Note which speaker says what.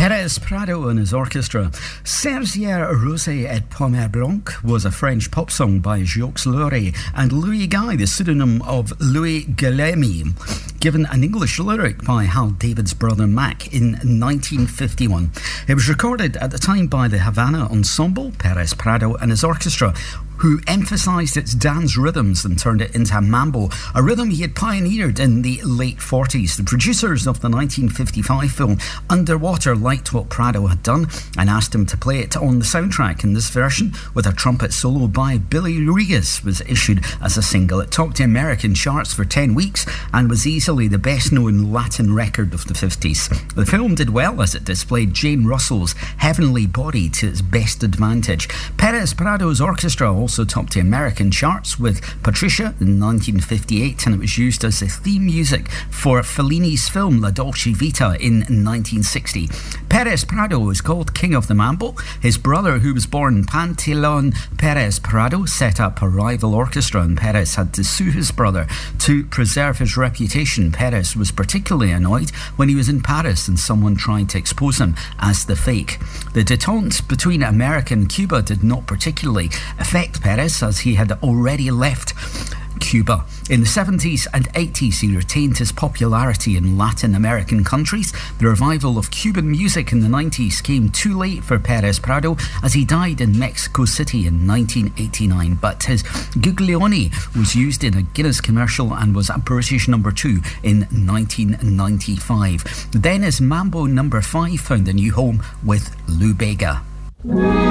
Speaker 1: Perez Prado and his orchestra. Serzier Rosé et Pomme Blanc was a French pop song by Jacques Loery and Louis Guy, the pseudonym of Louis Guillaume, given an English lyric by Hal David's brother Mac in 1951. It was recorded at the time by the Havana Ensemble, Perez Prado and his orchestra, who emphasised its dance rhythms and turned it into a mambo, a rhythm he had pioneered in the late 40s. The producers of the 1955 film Underwater liked what Prado had done and asked him to play it on the soundtrack. In this version, with a trumpet solo by Billy Rodriguez, was issued as a single. It topped the American charts for 10 weeks and was easily the best-known Latin record of the 50s. The film did well as it displayed Jane Russell's heavenly body to its best advantage. Perez Prado's orchestra also topped the American charts with Patricia in 1958, and it was used as the theme music for Fellini's film La Dolce Vita in 1960. Perez Prado was called King of the Mambo. His brother, who was born Pantelon Perez Prado, set up a rival orchestra, and Perez had to sue his brother to preserve his reputation. Perez was particularly annoyed when he was in Paris and someone tried to expose him as the fake. The détente between America and Cuba did not particularly affect Perez, as he had already left Cuba. In the 70s and 80s, he retained his popularity in Latin American countries. The revival of Cuban music in the 90s came too late for Perez Prado, as he died in Mexico City in 1989. But his Guglielmi was used in a Guinness commercial and was a British #2 in 1995. Then his Mambo #5 found a new home with Lou Bega.